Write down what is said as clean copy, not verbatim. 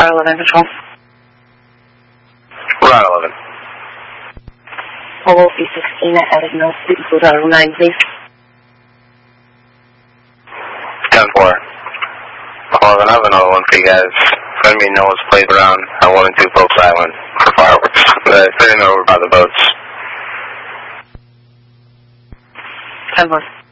R11 Patrol. We're on 11. Polo B16 at Attic Mills, include Auto 9, please. 10-4. 11, I have another one for you guys. Friend me knows played around at 1 and 2 Pope's Island for fireworks. They're over by the boats. 10-4.